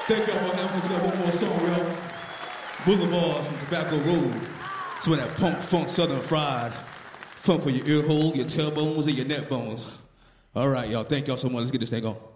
Thank y'all for having us. Got one more song, y'all. Boulevard from Tobacco Road. It's when that punk, funk, southern fried. Funk for your ear hole, your tailbones, and your neck bones. All right, y'all. Thank y'all so much. Let's get this thing on.